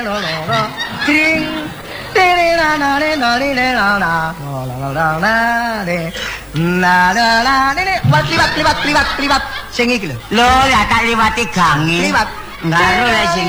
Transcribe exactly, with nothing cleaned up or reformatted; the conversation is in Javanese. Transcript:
Ding, ding, la la la la la la la la la la la la liwat liwat liwat liwat liwat sing iki lho. Lho, ya tak liwati gange. Liwat. Ngaruh lah sing